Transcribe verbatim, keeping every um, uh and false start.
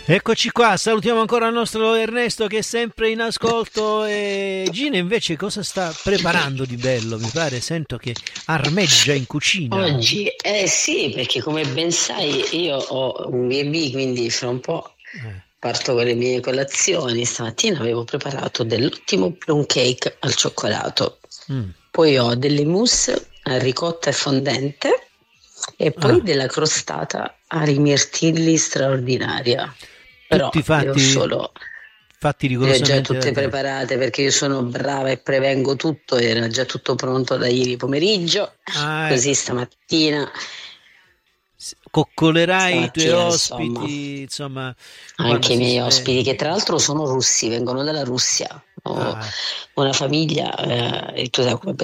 Eccoci qua, salutiamo ancora il nostro Ernesto che è sempre in ascolto e Gina invece cosa sta preparando di bello? Mi pare, sento che armeggia in cucina. Oggi, eh sì, perché come ben sai io ho un B and B, quindi fra un po' Eh, parto con le mie colazioni. Stamattina avevo preparato dell'ottimo plum cake al cioccolato, mm. poi ho delle mousse a ricotta e fondente e poi Ah, della crostata a rimirtilli straordinaria. Però tutti devo fatti, solo fatti le ho già rigorosamente da tutte te. preparate perché io sono brava e prevengo tutto, era già tutto pronto da ieri pomeriggio, Ah, così ecco. stamattina, S- Coccolerai i tuoi stamattina insomma, ospiti, insomma, quando anche i si miei sveglia. ospiti che tra l'altro sono russi, vengono dalla Russia, ho Ah, una famiglia, eh, e tu sai come